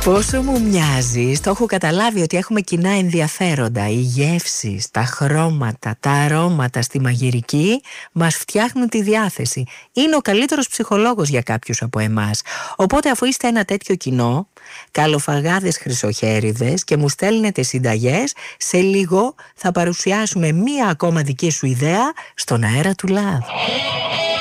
Πόσο μου μοιάζει, το έχω καταλάβει ότι έχουμε κοινά ενδιαφέροντα. Οι γεύσεις, τα χρώματα, τα αρώματα στη μαγειρική μας φτιάχνουν τη διάθεση. Είναι ο καλύτερος ψυχολόγος για κάποιους από εμάς. Οπότε αφού είστε ένα τέτοιο κοινό, καλοφαγάδες χρυσοχέριδες και μου στέλνετε συνταγές, σε λίγο θα παρουσιάσουμε μία ακόμα δική σου ιδέα στον αέρα του Love.